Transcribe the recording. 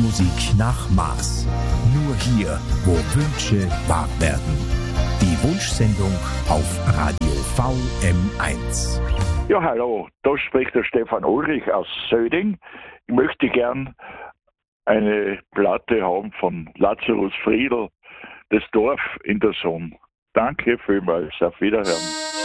Musik nach Maß. Nur hier, wo Wünsche wahr werden. Die Wunschsendung auf Radio VM1. Ja, hallo, da spricht der Stefan Ulrich aus Söding. Ich möchte gern eine Platte haben von Lazarus Friedl, das Dorf in der Sonne. Danke vielmals, auf Wiederhören.